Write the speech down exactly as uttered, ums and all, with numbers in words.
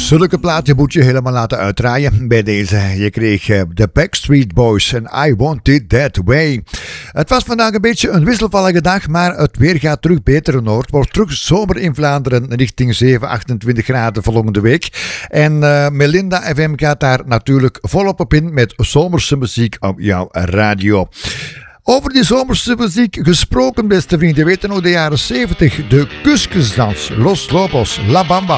Zulke plaatje moet je helemaal laten uitdraaien bij deze. Je kreeg uh, de Backstreet Boys en I Want It That Way. Het was vandaag een beetje een wisselvallige dag, maar het weer gaat terug beter. Noord wordt terug zomer in Vlaanderen richting zeven, achtentwintig graden volgende week. En uh, Melinda F M gaat daar natuurlijk volop op in met zomerse muziek op jouw radio. Over die zomerse muziek gesproken, beste vrienden. Weten hoe de jaren zeventig, de kuskusdans, Los Lobos, La Bamba.